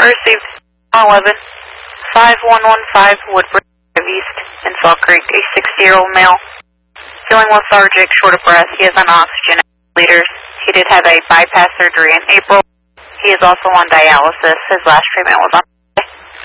received 11 5115 Woodbridge East in Salt Creek, a 60-year-old male. Feeling lethargic, short of breath. He is on oxygen liters. He did have a bypass surgery in April. He is also on dialysis. His last treatment was on